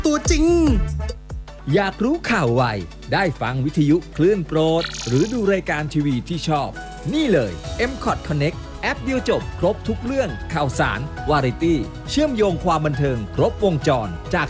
ตัวจริงอยากรู้ข่าวไวได้ฟังวิทยุคลื่นโปรดหรือดูรายการทีวีที่ชอบนี่เลย MCOT Connect แอปเดียวจบครบทุกเรื่องข่าวสารวาไรตี้เชื่อมโยงความบันเทิงครบวงจรจาก